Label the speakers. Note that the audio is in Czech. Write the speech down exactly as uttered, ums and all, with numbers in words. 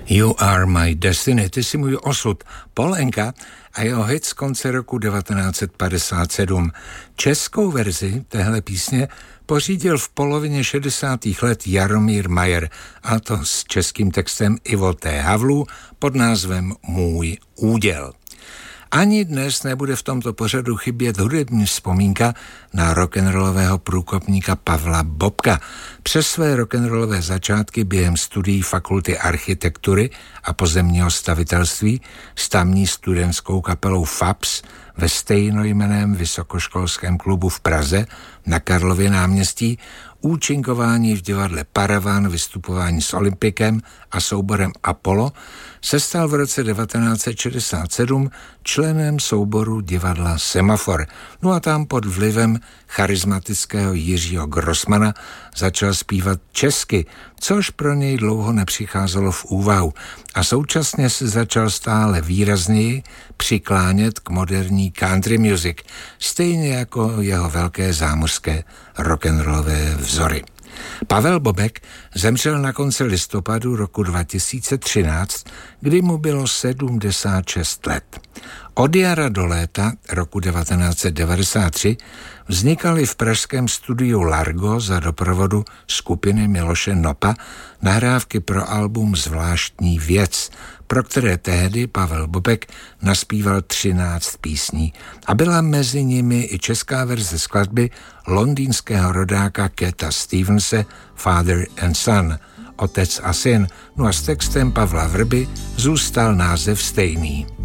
Speaker 1: You Are My Destiny, ty jsi můj osud. Paul Anka a jeho hit z konce roku devatenáct set padesát sedm. Českou verzi téhle písně pořídil v polovině šedesátých let Jaromír Majer, a to s českým textem Ivo T. Havlů pod názvem Můj úděl. Ani dnes nebude v tomto pořadu chybět hudební vzpomínka na rock'n'rollového průkopníka Pavla Bobka. Přes své rock'n'rollové začátky během studií Fakulty architektury a pozemního stavitelství s tamní studentskou kapelou F A P S ve stejnojmenném vysokoškolském klubu v Praze na Karlově náměstí, účinkování v divadle Paravan, vystupování s Olympikem a souborem Apollo, se stal v roce devatenáct set šedesát sedm členem souboru divadla Semafor. No a tam pod vlivem charismatického Jiřího Grossmana začal zpívat česky, což pro něj dlouho nepřicházelo v úvahu, a současně se začal stále výrazněji přiklánět k moderní country music, stejně jako jeho velké zámořské rock'n'rollové vzory. Pavel Bobek zemřel na konci listopadu roku dva tisíce třináct, kdy mu bylo sedmdesát šest let. Od jara do léta roku devatenáct set devadesát tři vznikaly v pražském studiu Largo za doprovodu skupiny Miloše Nopa nahrávky pro album Zvláštní věc, pro které tehdy Pavel Bobek naspíval třináct písní, a byla mezi nimi i česká verze skladby londýnského rodáka Cata Stevense Father and Son, Otec a syn, no a s textem Pavla Vrby zůstal název stejný.